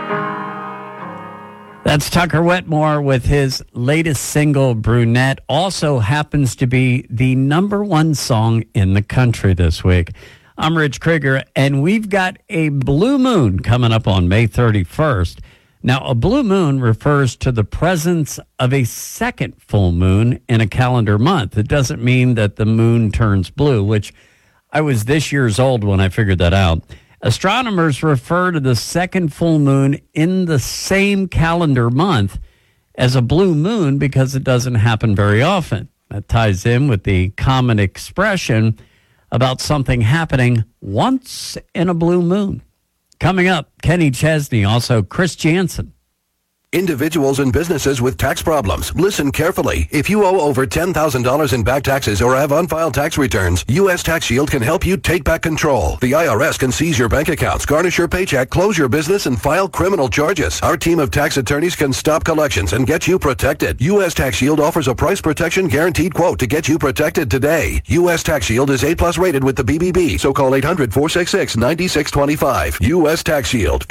That's Tucker Wetmore with his latest single, Brunette. Also happens to be the number one song in the country this week. I'm Rich Krieger, and we've got a blue moon coming up on May 31st. Now, a blue moon refers to the presence of a second full moon in a calendar month. It doesn't mean that the moon turns blue, which I was this year's old when I figured that out. Astronomers refer to the second full moon in the same calendar month as a blue moon because it doesn't happen very often. That ties in with the common expression about something happening once in a blue moon. Coming up, Kenny Chesney, also Chris Jansen. Individuals and businesses with tax problems, listen carefully. If you owe over $10,000 in back taxes or have unfiled tax returns, U.S. Tax Shield can help you take back control. The IRS can seize your bank accounts, garnish your paycheck, close your business, and file criminal charges. Our team of tax attorneys can stop collections and get you protected. U.S. Tax Shield offers a price protection guaranteed quote to get you protected today. U.S. Tax Shield is A+ rated with the BBB, so call 800-466-9625. U.S. Tax Shield,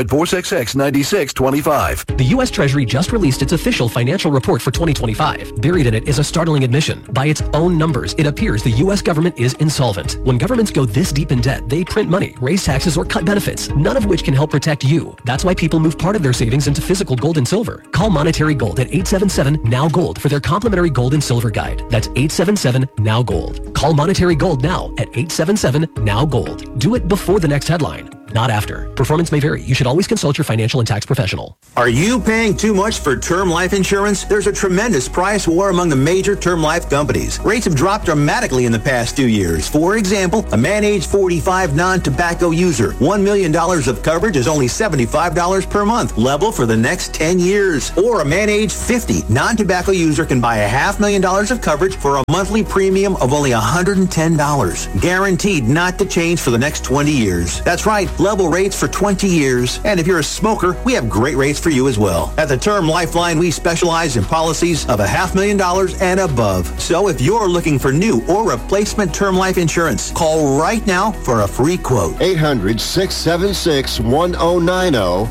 800-466-9625. The U.S. Treasury just released its official financial report for 2025. Buried in it is a startling admission. By its own numbers, it appears the U.S. government is insolvent. When governments go this deep in debt, they print money, raise taxes, or cut benefits, none of which can help protect you. That's why people move part of their savings into physical gold and silver. Call Monetary Gold at 877-NOW-GOLD for their complimentary gold and silver guide. That's 877-NOW-GOLD. Call Monetary Gold now at 877-NOW-GOLD. Do it before the next headline, not after. Performance may vary. You should always consult your financial and tax professional. Are you paying too much for term life insurance? There's a tremendous price war among the major term life companies. Rates have dropped dramatically in the past 2 years. For example, a man age 45 non-tobacco user, $1 million of coverage is only $75 per month, level for the next 10 years. Or a man age 50 non-tobacco user can buy $500,000 of coverage for a monthly premium of only $110, guaranteed not to change for the next 20 years. That's right, level rates for 20 years. And if you're a smoker, we have great rates for you as well. At the Term Lifeline, we specialize in policies of $500,000 and above. So if you're looking for new or replacement term life insurance, call right now for a free quote. 800-676-1090.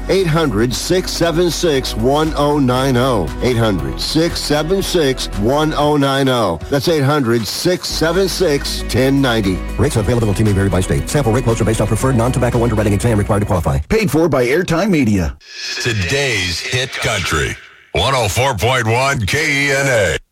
800-676-1090. 800-676-1090. That's 800-676-1090. Rates and availability may vary by state. Sample rate quotes are based on preferred non-tobacco underwriting exam required to qualify. Paid for by Airtime Media. Today's hit country. 104.1 KENA.